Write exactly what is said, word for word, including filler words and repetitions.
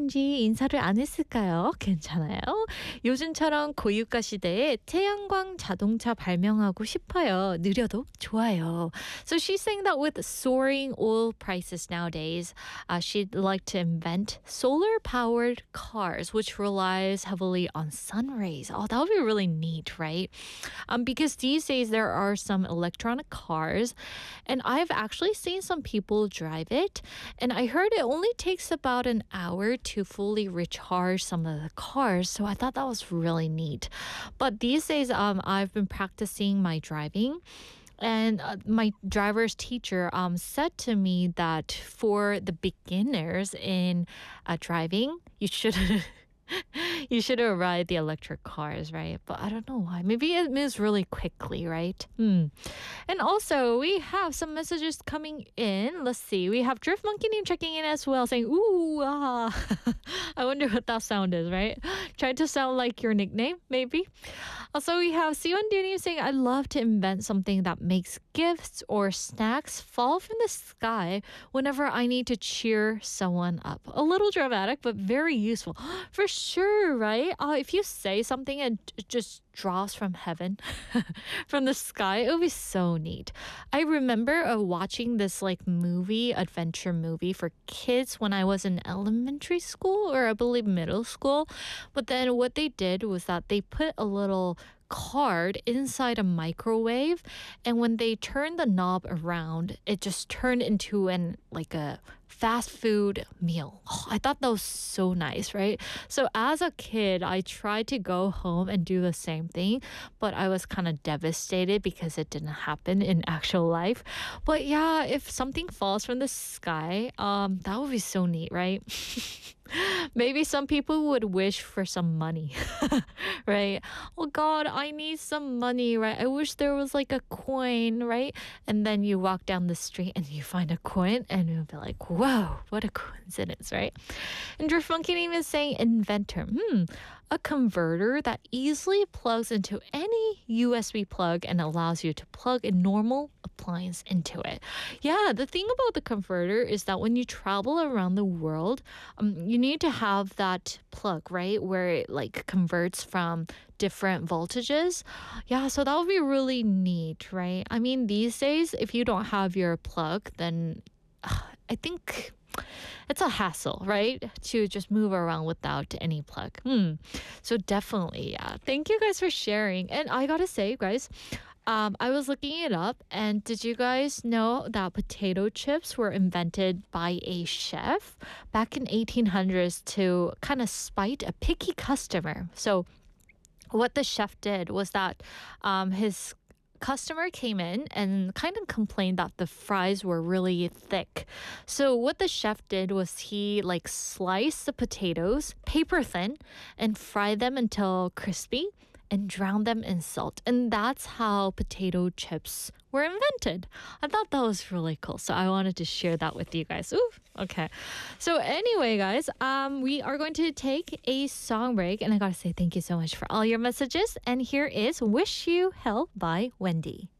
건지 인사를 안 했을까요? 괜찮아요. 요즘처럼 고유가 시대에 태양광 자동차 발명하고 싶어요. 느려도 좋아요. So she's saying that with soaring oil prices nowadays, uh, she'd like to invent solar-powered cars, which relies heavily on sun rays. Oh, that would be really neat, right? Um, because these days there are some electronic cars, and I've actually seen some people drive it, and I heard it only takes about an hour to fully recharge some of the cars, so I thought that was really neat. But these days, um, I've been practicing my driving. And uh, my driver's teacher um, said to me that for the beginners in uh, driving, you should you should ride the electric cars, right? But I don't know why. Maybe it moves really quickly, right? Hmm. And also, we have some messages coming in. Let's see. We have Drift Monkey Name checking in as well, saying, ooh, ah. I wonder what that sound is, right? Try to sound like your nickname, maybe. Also, we have Siwon Duni saying, I'd love to invent something that makes gifts or snacks fall from the sky whenever I need to cheer someone up. A little dramatic, but very useful. For sure, right? Uh, if you say something and it just drops from heaven, from the sky, it would be so neat. I remember uh, watching this like movie, adventure movie for kids when I was in elementary school or I believe middle school. But then what they did was that they put a little card inside a microwave, and when they turned the knob around, it just turned into an like a fast food meal. Oh, I thought that was so nice, right? So as a kid, I tried to go home and do the same thing, but I was kind of devastated because it didn't happen in actual life. But yeah, if something falls from the sky, um, that would be so neat, right? Maybe some people would wish for some money, right? Oh God, I need some money, right? I wish there was like a coin, right? And then you walk down the street and you find a coin and you'll be like, whoa, what a coincidence, right? And Drift Monkey Name is saying inventor. Hmm, a converter that easily plugs into any U S B plug and allows you to plug a normal appliance into it. Yeah, the thing about the converter is that when you travel around the world, um, you need to have that plug, right? Where it like converts from different voltages. Yeah, so that would be really neat, right? I mean, these days, if you don't have your plug, then uh, I think it's a hassle, right? To just move around without any plug. Hmm. So definitely, yeah. Thank you guys for sharing. And I gotta say, guys, um, I was looking it up, and did you guys know that potato chips were invented by a chef back in eighteen hundreds to kind of spite a picky customer? So what the chef did was that um, his customer came in and kind of complained that the fries were really thick. So what the chef did was he like sliced the potatoes paper thin and fried them until crispy and drown them in salt. And that's how potato chips were invented. I thought that was really cool. So I wanted to share that with you guys. Ooh, okay. So anyway, guys, um, we are going to take a song break. And I gotta say thank you so much for all your messages. And here is Wish You Hell by Wendy.